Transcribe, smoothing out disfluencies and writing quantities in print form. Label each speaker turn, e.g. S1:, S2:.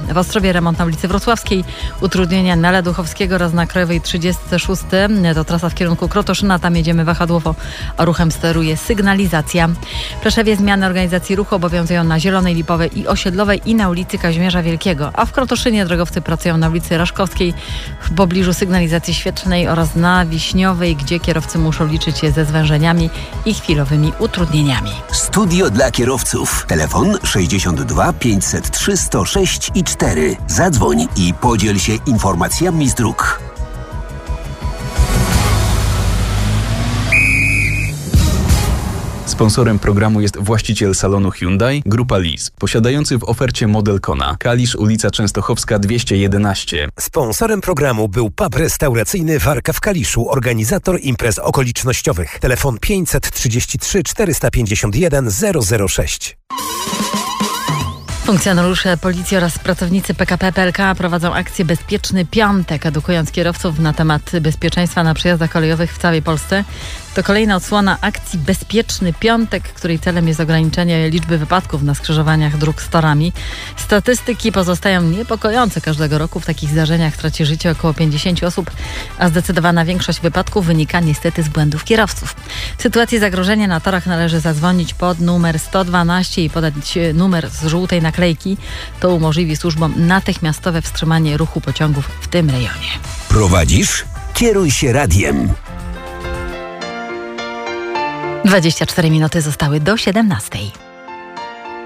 S1: W Ostrowie remont na ulicy Wrocławskiej, utrudnienia na Leduchowskiego oraz na Krajowej 36. To trasa w kierunku Krotoszyna, tam jedziemy wahadłowo, a ruchem steruje sygnalizacja. W Preszewie zmiany organizacji ruchu obowiązują na Zielonej, Lipowej i Osiedlowej i na ulicy Kazimierza Wielkiego, a w Krotoszynie drogowcy pracują na ulicy Raszkowskiej w pobliżu sygnalizacji świetlnej oraz na Wiśniowej, gdzie kierowcy muszą liczyć się ze zwężeniami i chwilowymi utrudnieniami.
S2: Studio dla kierowców. Telefon 62 503 106 i 4. Zadzwoń i podziel się informacjami z dróg.
S3: Sponsorem programu jest właściciel salonu Hyundai, Grupa Lis, posiadający w ofercie model Kona. Kalisz, ulica Częstochowska 211.
S4: Sponsorem programu był pub restauracyjny Warka w Kaliszu, organizator imprez okolicznościowych. Telefon 533 451 006.
S1: Funkcjonariusze policji oraz pracownicy PKP PLK prowadzą akcję Bezpieczny Piątek, edukując kierowców na temat bezpieczeństwa na przejazdach kolejowych w całej Polsce. To kolejna odsłona akcji Bezpieczny Piątek, której celem jest ograniczenie liczby wypadków na skrzyżowaniach dróg z torami. Statystyki pozostają niepokojące. Każdego roku w takich zdarzeniach traci życie około 50 osób, a zdecydowana większość wypadków wynika niestety z błędów kierowców. W sytuacji zagrożenia na torach należy zadzwonić pod numer 112 i podać numer z żółtej naklejki. To umożliwi służbom natychmiastowe wstrzymanie ruchu pociągów w tym rejonie.
S2: Prowadzisz? Kieruj się radiem.
S1: 24 minuty zostały do 17.